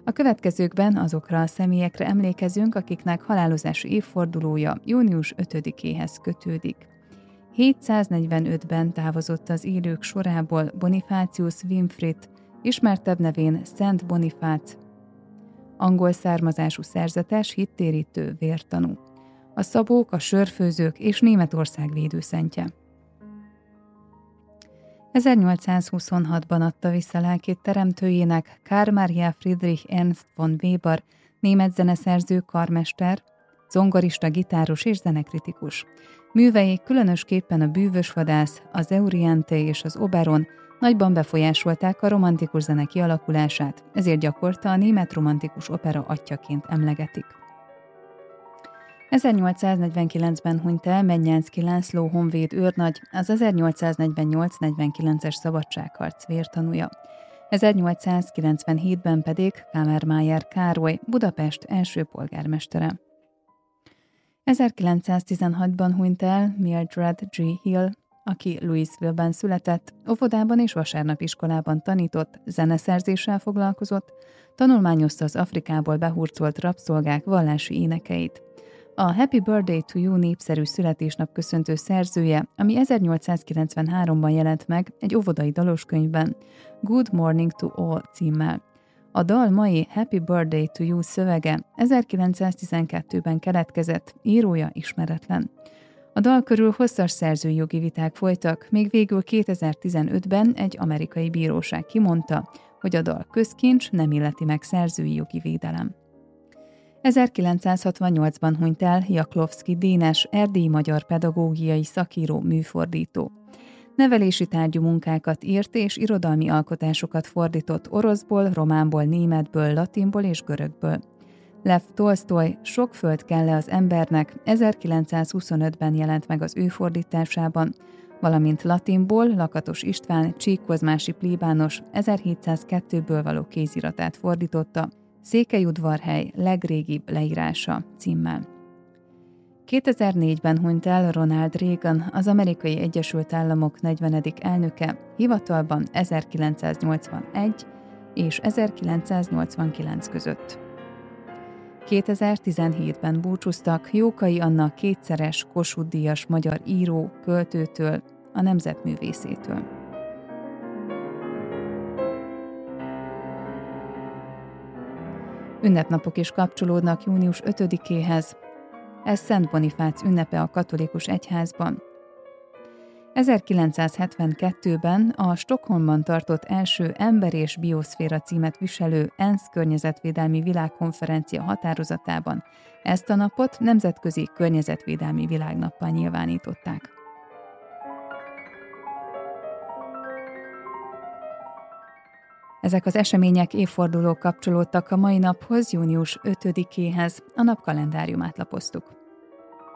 A következőkben azokra a személyekre emlékezünk, akiknek halálozási évfordulója június 5-éhez kötődik. 745-ben távozott az élők sorából Bonifácius Winfrid, ismertebb nevén Szent Bonifác, angol származású szerzetes, hittérítő, vértanú. A szabók, a sörfőzők és Németország védőszentje. 1826-ban adta vissza lelkét teremtőjének Karl Maria Friedrich Ernst von Weber, német zeneszerző, karmester, zongorista, gitáros és zenekritikus. Művei, különösképpen a Bűvös vadász, az Euryante és az Oberon nagyban befolyásolták a romantikus zene kialakulását, ezért gyakorta a német romantikus opera atyjaként emlegetik. 1849-ben hunyt el Mednyánszky László honvéd őrnagy, az 1848-49-es szabadságharc vértanúja. 1897-ben pedig Kammermayer Károly, Budapest első polgármestere. 1916-ban hunyt el Mildred G. Hill, aki Louisville-ben született, óvodában és vasárnapiskolában tanított, zeneszerzéssel foglalkozott, tanulmányozta az Afrikából behurcolt rabszolgák vallási énekeit. A Happy Birthday to You népszerű születésnap köszöntő szerzője, ami 1893-ban jelent meg egy óvodai daloskönyvben, Good Morning to All címmel. A dal mai Happy Birthday to You szövege 1912-ben keletkezett, írója ismeretlen. A dal körül hosszas szerzői jogi viták folytak, még végül 2015-ben egy amerikai bíróság kimondta, hogy a dal közkincs, nem illeti meg szerzői jogi védelem. 1968-ban hunyt el Jaklovszky Dénes, erdélyi magyar pedagógiai szakíró, műfordító. Nevelési tárgyú munkákat írt és irodalmi alkotásokat fordított oroszból, románból, németből, latinból és görögből. Lev Tolsztoj Sok föld kell-e az embernek 1925-ben jelent meg az ő fordításában, valamint latinból Lakatos István Csíkkozmási plébános 1702-ből való kéziratát fordította, Székelyudvarhely legrégibb leírása címmel. 2004-ben hunyt el Ronald Reagan, az Amerikai Egyesült Államok 40. elnöke, hivatalban 1981 és 1989 között. 2017-ben búcsúztak Jókai Anna kétszeres Kossuth-díjas magyar író, költőtől, a nemzetművészétől. Ünnepnapok is kapcsolódnak június 5-éhez. Ez Szent Bonifác ünnepe a katolikus egyházban. 1972-ben a Stockholmban tartott első Ember és Bioszféra címet viselő ENSZ környezetvédelmi világkonferencia határozatában ezt a napot nemzetközi környezetvédelmi világnappal nyilvánították. Ezek az események évfordulók kapcsolódtak a mai naphoz, június 5-éhez, a nap kalendáriumát lapoztuk.